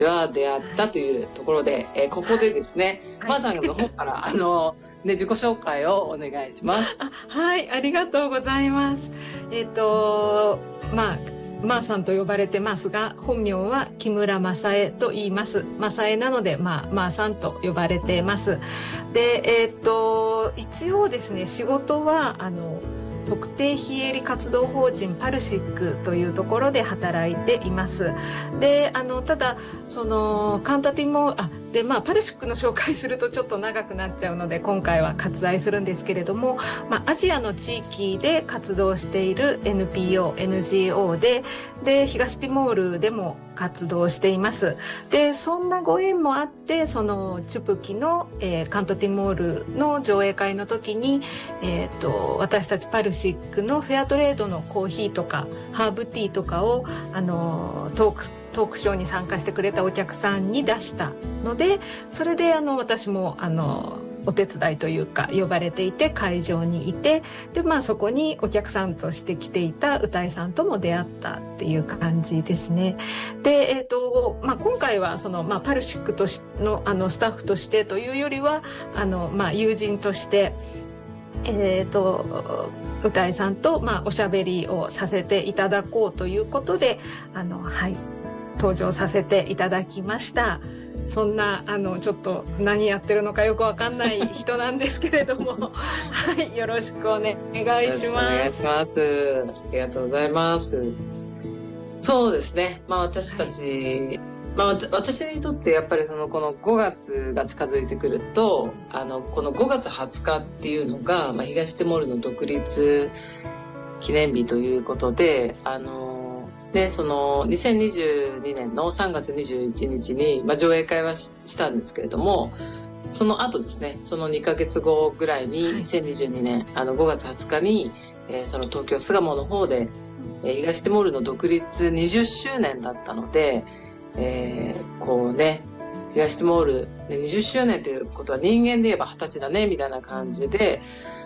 は出会ったというところで、ここでですね、 はいまーさんの方からね、自己紹介をお願いします。 はい、ありがとうございます。まーさんと呼ばれてますが、本名は木村正恵と言います。正恵なので、まーさんと呼ばれてます。で、一応ですね、仕事は、特定非営利活動法人パルシックというところで働いています。で、ただ、カンタティも、パルシックの紹介するとちょっと長くなっちゃうので、今回は割愛するんですけれども、アジアの地域で活動している NPO、NGO で、東ティモールでも活動しています。で、そんなご縁もあって、チュプキの、カントティモールの上映会の時に、私たちパルシックのフェアトレードのコーヒーとか、ハーブティーとかを、トークショーに参加してくれたお客さんに出したので、それで私もお手伝いというか呼ばれていて会場にいて、でそこにお客さんとして来ていた歌いさんとも出会ったっていう感じですね。で、今回はパルシックとしのスタッフとしてというよりは友人として歌いさんとおしゃべりをさせていただこうということではい登場させていただきました。そんなちょっと何やってるのかよくわかんない人なんですけれどもはいよろしくお願いします。 よろしくお願いします。ありがとうございます。そうですね。私たち、私にとってやっぱりこの5月が近づいてくると、この5月20日っていうのが、東ティモールの独立記念日ということで、その2022年の3月21日に、上映会はしたんですけれども、その後ですね、その2ヶ月後ぐらいに、2022年、5月20日に、その東京巣鴨の方で、東ティモールの独立20周年だったので、東ティモール20周年ということは人間で言えば20歳だね、みたいな感じで、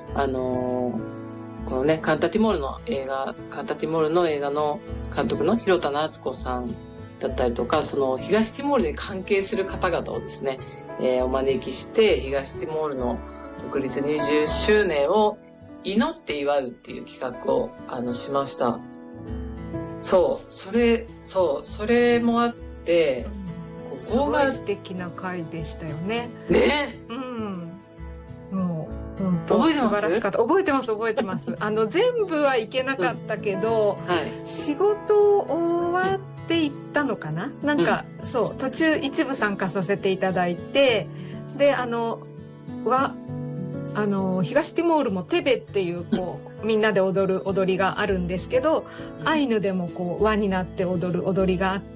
このね、カンタティモールの映画の監督の広田夏子さんだったりとか、その東ティモールに関係する方々をですね、お招きして、東ティモールの独立20周年を祈って祝うっていう企画をしました。それもあって、 すごい素敵な回でしたよね。 ね。 もう本当素晴らしかった。覚えてます。全部はいけなかったけど、仕事終わっていったのかな。途中一部参加させていただいて、で東ティモールもテベっていうみんなで踊る踊りがあるんですけど、アイヌでも輪になって踊る踊りがあって、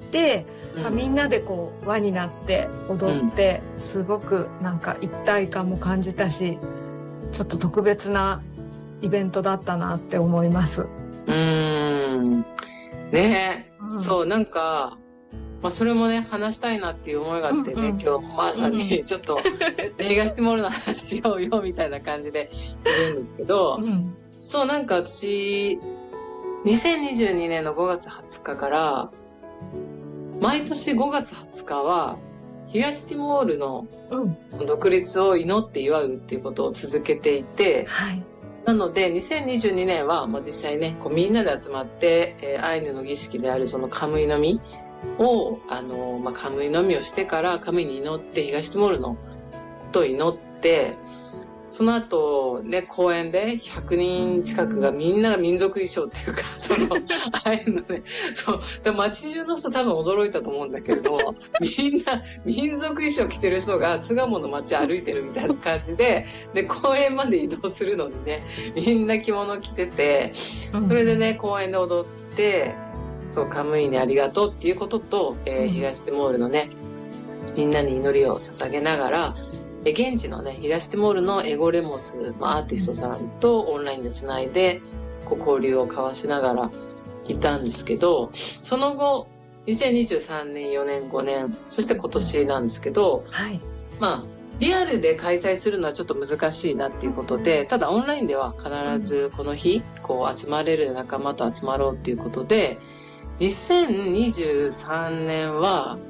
みんなで輪になって踊って、すごく一体感も感じたし、ちょっと特別なイベントだったなって思います。 ね、そうそれもね話したいなっていう思いがあってね、今日まさにちょっと東ティモールの話しようよみたいな感じでいるんですけど、私2022年の5月20日から毎年5月20日は東ティモールのその独立を祈って祝うっていうことを続けていて、なので2022年は実際ねみんなで集まって、アイヌの儀式であるそのカムイの実をカムイの実をしてから神に祈って東ティモールのことを祈って、その後ね公園で100人近くがみんなが民族衣装っていうかアイヌのね街中の人多分驚いたと思うんだけれどもみんな民族衣装着てる人が巣鴨の街歩いてるみたいな感じで公園まで移動するのにねみんな着物着てて、それでね公園で踊ってカムイにありがとうっていうことと、東ティモールのねみんなに祈りを捧げながら、現地のね東ティモールのエゴレモス、アーティストさんとオンラインでつないで交流を交わしながらいたんですけど、その後2023年4年5年そして今年なんですけど、リアルで開催するのはちょっと難しいなっていうことで、ただオンラインでは必ずこの日集まれる仲間と集まろうっていうことで、2023年は